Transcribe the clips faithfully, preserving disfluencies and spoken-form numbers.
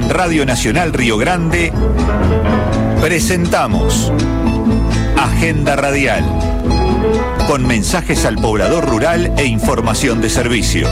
Radio Nacional Río Grande presentamos Agenda Radial, con mensajes al poblador rural e información de servicio.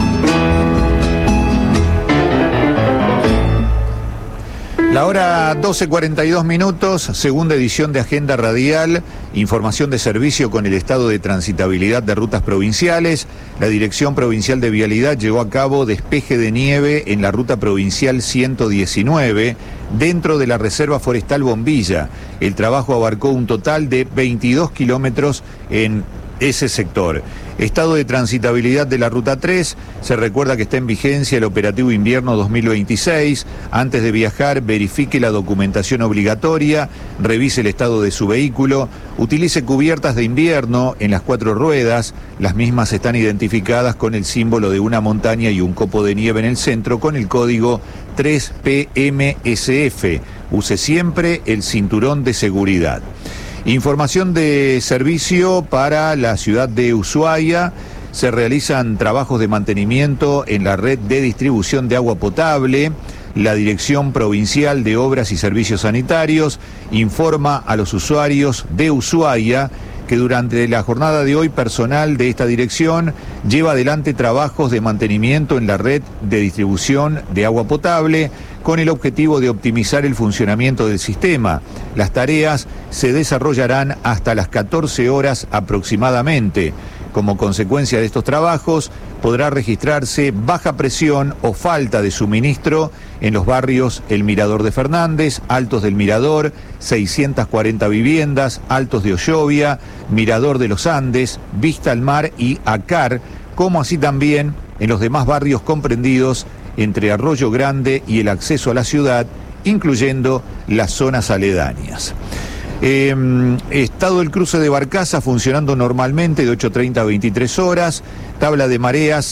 La hora doce cuarenta y dos minutos, segunda edición de Agenda Radial, información de servicio con el estado de transitabilidad de rutas provinciales. La Dirección Provincial de Vialidad llevó a cabo despeje de nieve en la ruta provincial ciento diecinueve, dentro de la Reserva Forestal Bombilla. El trabajo abarcó un total de veintidós kilómetros en ese sector. Estado de transitabilidad de la Ruta tres, se recuerda que está en vigencia el operativo invierno dos mil veintiséis. Antes de viajar, verifique la documentación obligatoria, revise el estado de su vehículo, utilice cubiertas de invierno en las cuatro ruedas. Las mismas están identificadas con el símbolo de una montaña y un copo de nieve en el centro con el código tres P M S F. Use siempre el cinturón de seguridad. Información de servicio para la ciudad de Ushuaia. Se realizan trabajos de mantenimiento en la red de distribución de agua potable. La Dirección Provincial de Obras y Servicios Sanitarios informa a los usuarios de Ushuaia que durante la jornada de hoy personal de esta dirección lleva adelante trabajos de mantenimiento en la red de distribución de agua potable con el objetivo de optimizar el funcionamiento del sistema. Las tareas se desarrollarán hasta las catorce horas aproximadamente. Como consecuencia de estos trabajos, podrá registrarse baja presión o falta de suministro en los barrios El Mirador de Fernández, Altos del Mirador, seiscientas cuarenta viviendas, Altos de Ollovia, Mirador de los Andes, Vista al Mar y Acar, como así también en los demás barrios comprendidos entre Arroyo Grande y el acceso a la ciudad, incluyendo las zonas aledañas. Eh, estado del cruce de Barcaza funcionando normalmente de ocho treinta a veintitrés horas. Tabla de mareas